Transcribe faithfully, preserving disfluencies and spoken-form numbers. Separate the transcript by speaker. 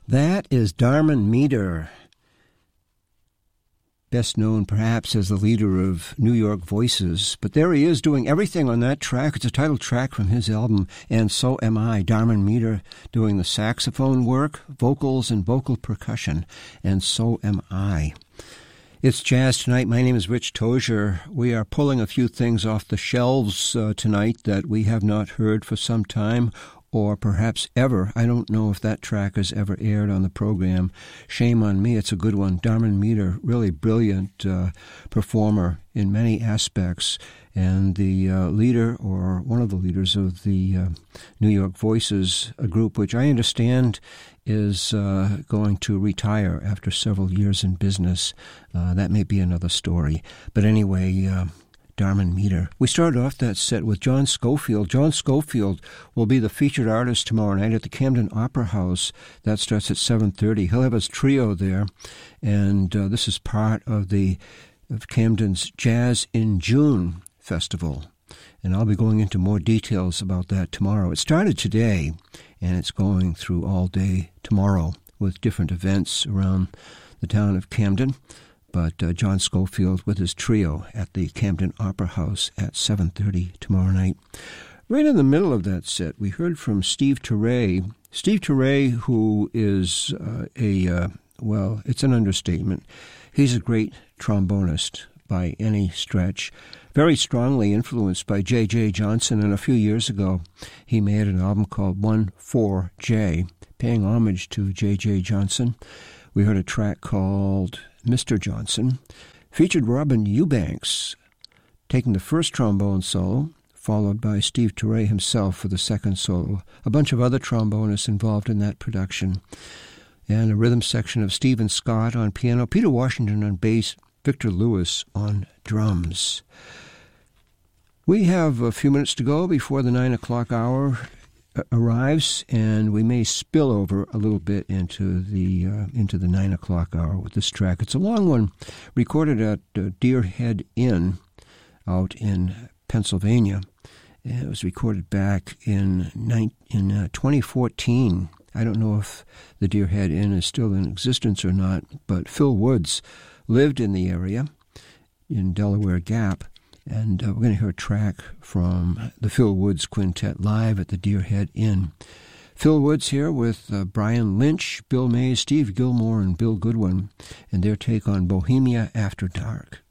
Speaker 1: That is Darman Meter, best known perhaps as the leader of New York Voices. But there he is doing everything on that track. It's a title track from his album, And So Am I. Darman Meter doing the saxophone work, vocals, and vocal percussion. And So Am I. It's Jazz Tonight. My name is Rich Tozier. We are pulling a few things off the shelves uh, tonight that we have not heard for some time, or perhaps ever. I don't know if that track has ever aired on the program. Shame on me. It's a good one. Darman Meter, really brilliant uh, performer in many aspects, and the uh, leader, or one of the leaders of the uh, New York Voices, a group which I understand is uh, going to retire after several years in business. Uh, that may be another story. But anyway, uh, Darman Meter. We started off that set with John Scofield. John Scofield will be the featured artist tomorrow night at the Camden Opera House. That starts at seven thirty. He'll have his trio there, and uh, this is part of the of Camden's Jazz in June Festival. And I'll be going into more details about that tomorrow. It started today, and it's going through all day tomorrow with different events around the town of Camden. But uh, John Scofield with his trio at the Camden Opera House at seven thirty tomorrow night. Right in the middle of that set, we heard from Steve Turre. Steve Turre, who is uh, a, uh, well, it's an understatement. He's a great trombonist by any stretch, very strongly influenced by J J Johnson, and a few years ago he made an album called one four J, paying homage to J J Johnson. We heard a track called Mister Johnson, featured Robin Eubanks taking the first trombone solo, followed by Steve Turre himself for the second solo. A bunch of other trombonists involved in that production, and a rhythm section of Stephen Scott on piano, Peter Washington on bass, Victor Lewis on drums. We have a few minutes to go before the nine o'clock hour arrives, and we may spill over a little bit into the uh, into the nine o'clock hour with this track. It's a long one, recorded at uh, Deer Head Inn out in Pennsylvania. And it was recorded back in nine, in uh, twenty fourteen. I don't know if the Deer Head Inn is still in existence or not, but Phil Woods lived in the area in Delaware Gap. And uh, we're going to hear a track from the Phil Woods Quintet live at the Deer Head Inn. Phil Woods here with uh, Brian Lynch, Bill Mays, Steve Gilmore, and Bill Goodwin, and their take on Bohemia After Dark.